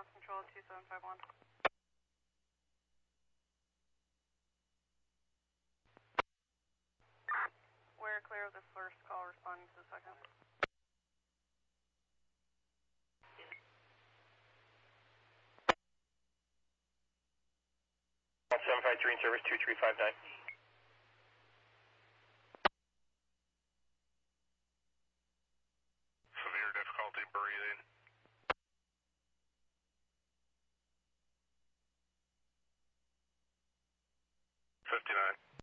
ground control 2751. We're clear of the first call, responding to the second. 753 in service 2359. Severe difficulty breathing. $59.